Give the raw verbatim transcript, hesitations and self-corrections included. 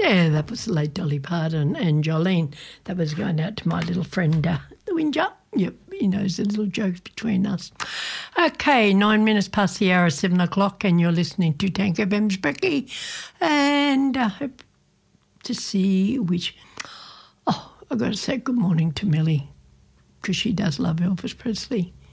Yeah, that was the late Dolly Parton and Jolene. That was going out to my little friend, uh, the Windsor. Yep, he knows the little jokes between us. Okay, nine minutes past the hour of seven o'clock and you're listening to Tank F M's Brekkie. And I hope to see which... Oh, I've got to say good morning to Millie because she does love Elvis Presley.